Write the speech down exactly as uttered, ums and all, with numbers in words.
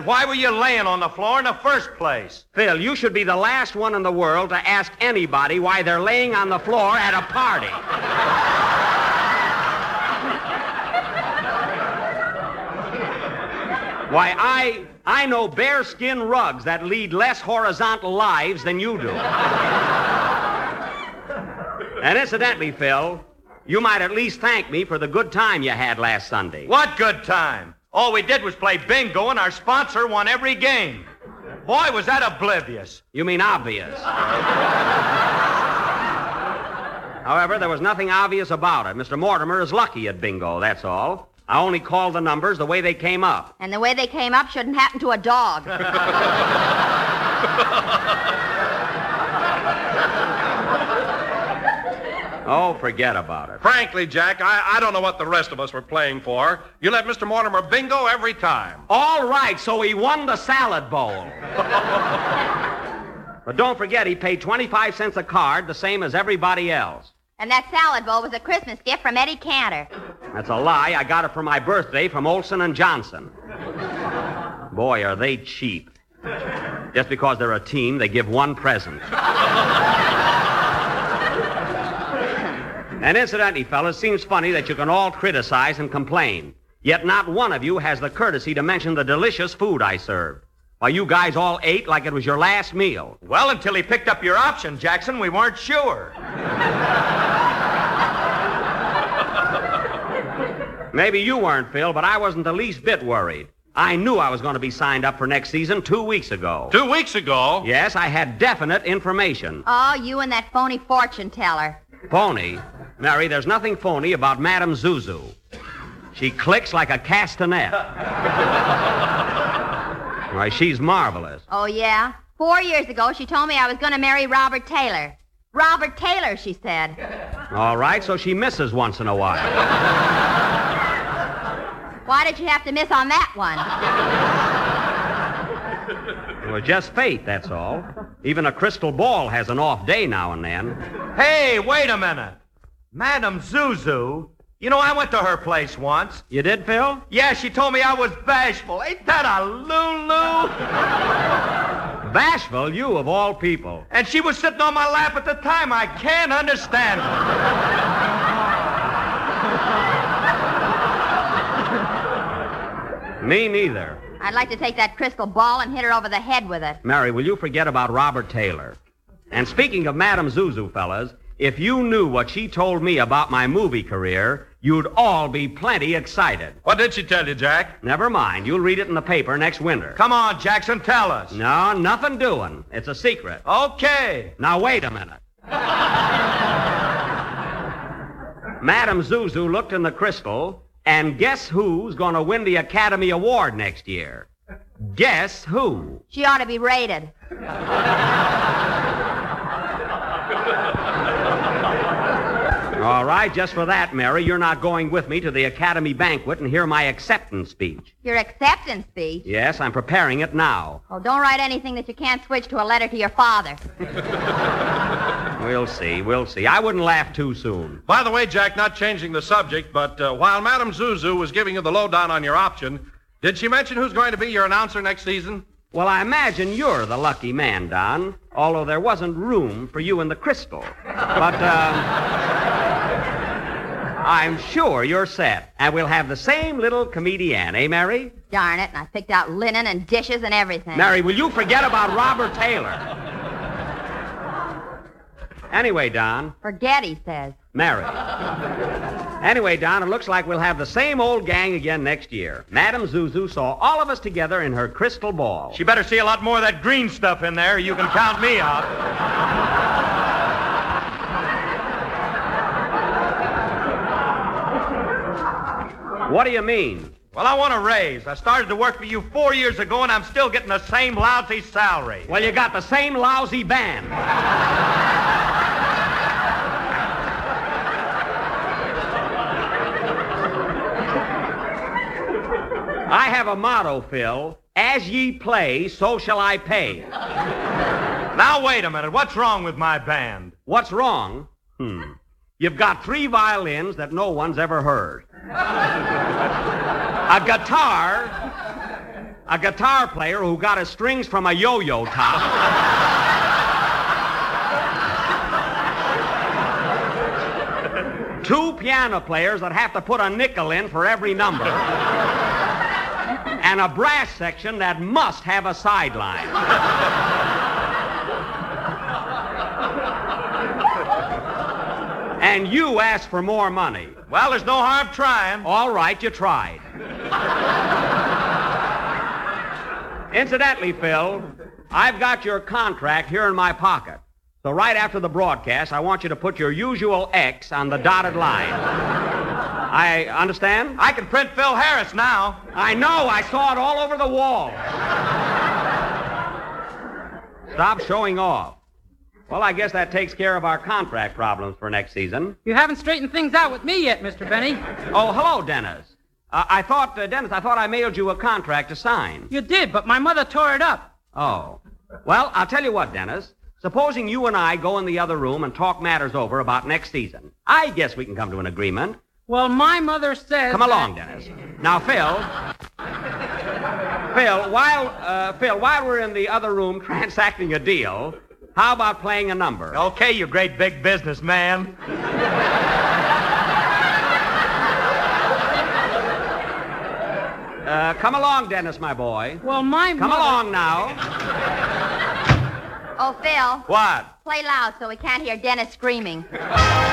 why were you laying on the floor in the first place? Phil, you should be the last one in the world to ask anybody why they're laying on the floor at a party. Why, I I know bearskin rugs that lead less horizontal lives than you do. And incidentally, Phil, you might at least thank me for the good time you had last Sunday. What good time? All we did was play bingo, and our sponsor won every game. Boy, was that oblivious. You mean obvious. However, there was nothing obvious about it. Mister Mortimer is lucky at bingo, that's all. I only called the numbers the way they came up. And the way they came up shouldn't happen to a dog. Oh, forget about it. Frankly, Jack, I, I don't know what the rest of us were playing for. You let Mister Mortimer bingo every time. All right, so he won the salad bowl. But don't forget, he paid twenty-five cents a card, the same as everybody else. And that salad bowl was a Christmas gift from Eddie Cantor. That's a lie. I got it for my birthday from Olson and Johnson. Boy, are they cheap. Just because they're a team, they give one present. And incidentally, fellas, it seems funny that you can all criticize and complain, yet not one of you has the courtesy to mention the delicious food I served. Why, you guys all ate like it was your last meal. Well, until he picked up your option, Jackson, we weren't sure. Maybe you weren't, Phil, but I wasn't the least bit worried. I knew I was going to be signed up for next season two weeks ago. Two weeks ago? Yes, I had definite information. Oh, you and that phony fortune teller. Phony? Mary, there's nothing phony about Madame Zuzu. She clicks like a castanet. Why, she's marvelous. Oh, yeah? Four years ago, she told me I was going to marry Robert Taylor. Robert Taylor, she said. All right, so she misses once in a while. Why did you have to miss on that one? It was just fate, that's all. Even a crystal ball has an off day now and then. Hey, wait a minute. Madame Zuzu? You know, I went to her place once. You did, Phil? Yeah, she told me I was bashful. Ain't that a Lulu? Bashful, you of all people. And she was sitting on my lap at the time. I can't understand her. Me neither. I'd like to take that crystal ball and hit her over the head with it. Mary, will you forget about Robert Taylor? And speaking of Madame Zuzu, fellas, if you knew what she told me about my movie career, you'd all be plenty excited. What did she tell you, Jack? Never mind. You'll read it in the paper next winter. Come on, Jackson, tell us. No, nothing doing. It's a secret. Okay. Now, wait a minute. Madame Zuzu looked in the crystal, and guess who's going to win the Academy Award next year? Guess who? She ought to be rated. All right, just for that, Mary, you're not going with me to the Academy banquet and hear my acceptance speech. Your acceptance speech? Yes, I'm preparing it now. Oh, don't write anything that you can't switch to a letter to your father. We'll see, we'll see. I wouldn't laugh too soon. By the way, Jack, not changing the subject, but uh, while Madame Zuzu was giving you the lowdown on your option, did she mention who's going to be your announcer next season? Well, I imagine you're the lucky man, Don, although there wasn't room for you in the crystal. But, uh... I'm sure you're set, and we'll have the same little comedienne, eh, Mary? Darn it, and I picked out linen and dishes and everything. Mary, will you forget about Robert Taylor? Anyway, Don. Forget, he says. Mary. Anyway, Don, it looks like we'll have the same old gang again next year. Madame Zuzu saw all of us together in her crystal ball. She better see a lot more of that green stuff in there. You can count me out. What do you mean? Well, I want a raise. I started to work for you four years ago, and I'm still getting the same lousy salary. Well, you got the same lousy band. I have a motto, Phil. As ye play, so shall I pay. Now, wait a minute. What's wrong with my band? What's wrong? Hmm. You've got three violins that no one's ever heard. A guitar, a guitar player who got his strings from a yo-yo top, two piano players that have to put a nickel in for every number, and a brass section that must have a sideline. And you asked for more money. Well, there's no harm trying. All right, you tried. Incidentally, Phil, I've got your contract here in my pocket. So right after the broadcast, I want you to put your usual X on the dotted line. I understand? I can print Phil Harris now. I know. I saw it all over the wall. Stop showing off. Well, I guess that takes care of our contract problems for next season. You haven't straightened things out with me yet, Mister Benny. Oh, hello, Dennis. Uh, I thought, uh, Dennis, I thought I mailed you a contract to sign. You did, but my mother tore it up. Oh. Well, I'll tell you what, Dennis. Supposing you and I go in the other room and talk matters over about next season. I guess we can come to an agreement. Well, my mother says... Come that... along, Dennis. Now, Phil... Phil, while, uh, Phil, while we're in the other room transacting a deal... How about playing a number? Okay, you great big businessman. Uh, come along, Dennis, my boy. Well, my Come mother... along now. Oh, Phil. What? Play loud so we can't hear Dennis screaming.